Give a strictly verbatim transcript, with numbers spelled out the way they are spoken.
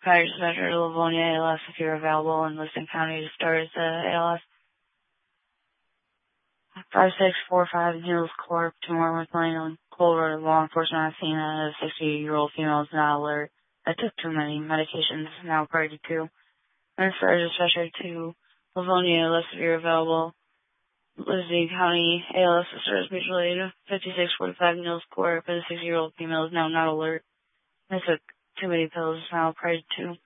Fire dispatcher to Livonia A L S if you're available in Liston County to start the A L S. five six four five Needles Corp, two Mormouth Lane on Colbert. Law enforcement has seen a sixty-year-old female is not alert that took too many medications, now priority two. And fire dispatcher to Livonia A L S if you're available. Liston County A L S service mutual aid fifty-six forty-five Needles Corp, a sixty-year-old female is now not alert. I took too many pills, now priority two.